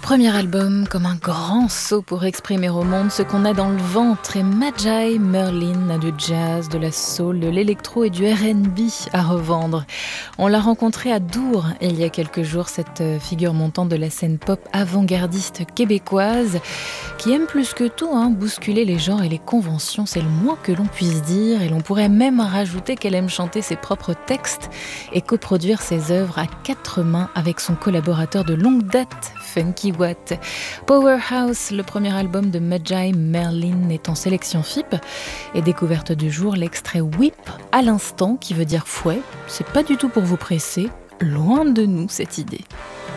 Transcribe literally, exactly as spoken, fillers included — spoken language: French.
Premier album comme un grand saut pour exprimer au monde ce qu'on a dans le ventre, et Magi Merlin a du jazz, de la soul, de l'électro et du R and B à revendre. On l'a rencontré à Dour il y a quelques jours, cette figure montante de la scène pop avant-gardiste québécoise qui aime plus que tout hein, bousculer les genres et les conventions, c'est le moins que l'on puisse dire, et l'on pourrait même rajouter qu'elle aime chanter ses propres textes et coproduire ses œuvres à quatre mains avec son collaborateur de longue date, Funky Watt. Powerhouse, le premier album de Magi Merlin, est en sélection F I P, et découverte du jour, l'extrait Whip à l'instant, qui veut dire fouet. C'est pas du tout pour vous presser, loin de nous cette idée.